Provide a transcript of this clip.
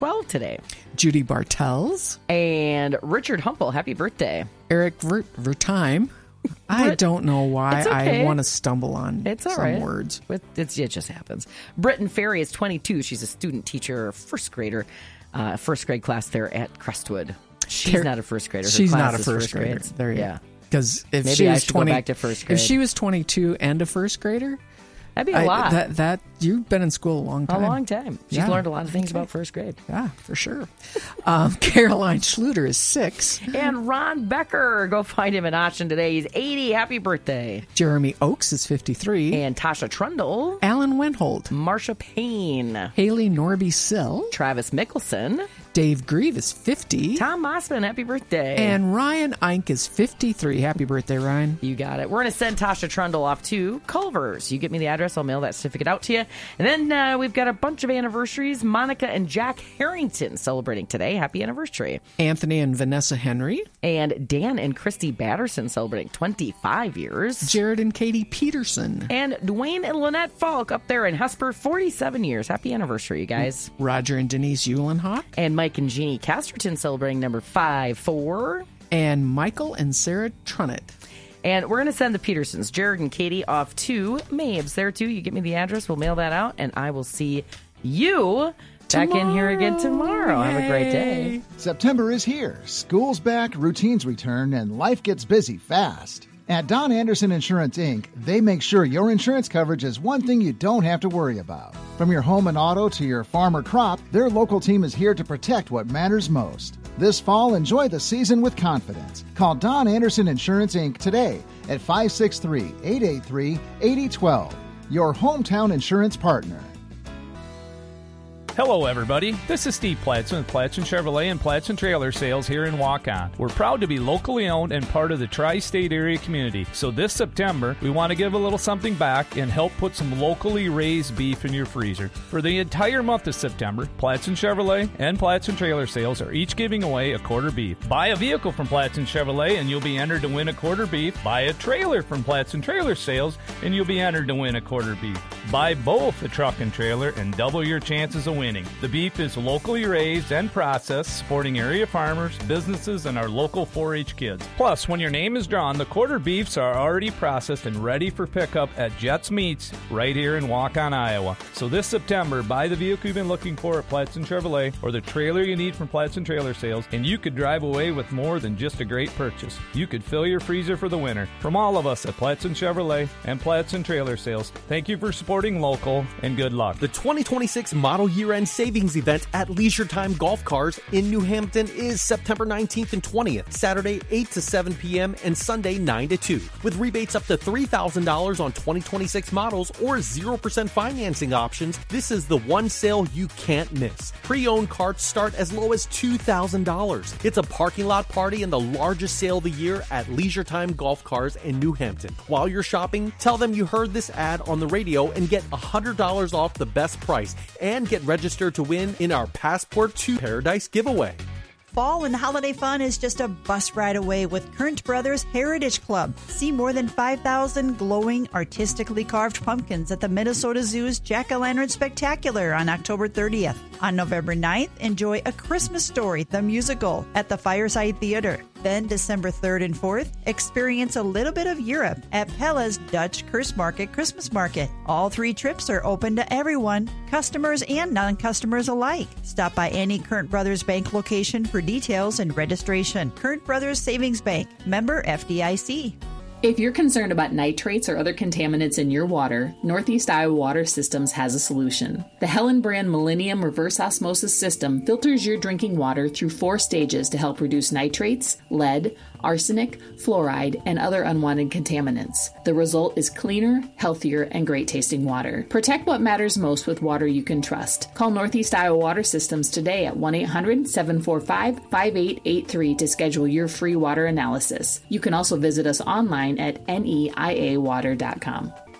12 today. Judy Bartels. And Richard Humple, happy birthday. Eric Vertime. I don't know why okay. I want to stumble on some words. It just happens. Britton Ferry is 22. She's a student teacher, first grader, first grade class there at Crestwood. She's not a first grader. She's not a first grader. There you go. Because if maybe she I was should 20, go back to first grade. If she was 22 and a first grader, that'd be a lot. That you've been in school a long time. A long time. She's learned a lot of things about first grade. Yeah, for sure. Caroline Schluter is 6. And Ron Becker, go find him in Austin today. He's 80. Happy birthday. Jeremy Oakes is 53. And Tasha Trundle. Alan Wenthold. Marsha Payne. Haley Norby Sill. Travis Mickelson. Dave Grieve is 50. Tom Mossman, happy birthday. And Ryan Eink is 53. Happy birthday, Ryan. You got it. We're going to send Tasha Trundle off to Culver's. You get me the address, I'll mail that certificate out to you. And then we've got a bunch of anniversaries. Monica and Jack Harrington celebrating today. Happy anniversary. Anthony and Vanessa Henry. And Dan and Christy Batterson celebrating 25 years. Jared and Katie Peterson. And Dwayne and Lynette Falk up there in Hesper, 47 years. Happy anniversary, you guys. Roger and Denise Eulenhock. And Mike and Jeannie Casterton celebrating number 54. And Michael and Sarah Trunnett. And we're going to send the Petersons, Jared and Katie, off to Mabes there, too. You get me the address, we'll mail that out, and I will see you back in here again tomorrow. Yay. Have a great day. September is here. School's back, routines return, and life gets busy fast. At Don Anderson Insurance, Inc., they make sure your insurance coverage is one thing you don't have to worry about. From your home and auto to your farm or crop, their local team is here to protect what matters most. This fall, enjoy the season with confidence. Call Don Anderson Insurance, Inc. today at 563-883-8012. Your hometown insurance partner. Hello, everybody. This is Steve Platson with Platson Chevrolet and Platson Trailer Sales here in Waukon. We're proud to be locally owned and part of the tri-state area community. So this September, we want to give a little something back and help put some locally raised beef in your freezer. For the entire month of September, Platson Chevrolet and Platson Trailer Sales are each giving away a quarter beef. Buy a vehicle from Platson Chevrolet and you'll be entered to win a quarter beef. Buy a trailer from Platson Trailer Sales and you'll be entered to win a quarter beef. Buy both a truck and trailer and double your chances of winning. The beef is locally raised and processed, supporting area farmers, businesses, and our local 4-H kids. Plus, when your name is drawn, the quarter beefs are already processed and ready for pickup at Jets Meats right here in Waukon, Iowa. So this September, buy the vehicle you've been looking for at Platson Chevrolet or the trailer you need from Platson Trailer Sales, and you could drive away with more than just a great purchase. You could fill your freezer for the winter. From all of us at Platson Chevrolet and Platson Trailer Sales, thank you for supporting local, and good luck. The 2026 model year-end savings event at Leisure Time Golf Cars in New Hampton is September 19th and 20th, Saturday 8 to 7 p.m. and Sunday 9 to 2, with rebates up to $3,000 on 2026 models or 0% financing options. This is the one sale you can't miss. Pre-owned carts start as low as $2,000. It's a parking lot party and the largest sale of the year at Leisure Time Golf Cars in New Hampton. While you're shopping, tell them you heard this ad on the radio and get $100 off the best price and get registered to win in our Passport to Paradise giveaway. Fall and holiday fun is just a bus ride away with Current Brothers Heritage Club. See more than 5,000 glowing, artistically carved pumpkins at the Minnesota Zoo's Jack-O-Lantern Spectacular on October 30th. On November 9th, enjoy A Christmas Story, the musical, at the Fireside Theater. Then December 3rd and 4th, experience a little bit of Europe at Pella's Dutch Kerstmarket Christmas Market. All 3 trips are open to everyone, customers and non-customers alike. Stop by any Current Brothers Bank location for details and registration. Current Brothers Savings Bank, member FDIC. If you're concerned about nitrates or other contaminants in your water, Northeast Iowa Water Systems has a solution. The Helen Brand Millennium Reverse Osmosis System filters your drinking water through 4 stages to help reduce nitrates, lead, arsenic, fluoride, and other unwanted contaminants. The result is cleaner, healthier, and great-tasting water. Protect what matters most with water you can trust. Call Northeast Iowa Water Systems today at 1-800-745-5883 to schedule your free water analysis. You can also visit us online at neiawater.com.